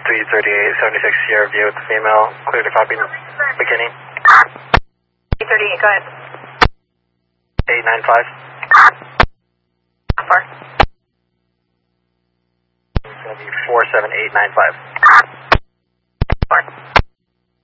33876 Sierra View with the female. Clear to copy. Beginning. 338, go ahead. 895. How far? 47895.